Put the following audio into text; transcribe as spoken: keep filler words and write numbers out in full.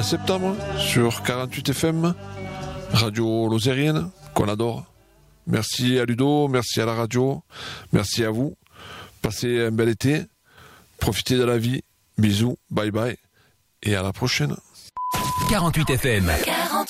en septembre sur quarante-huit F M, radio lozérienne, qu'on adore. Merci à Ludo, merci à la radio, merci à vous. Passez un bel été, profitez de la vie, bisous, bye bye, et à la prochaine. quarante-huit F M. quarante-huit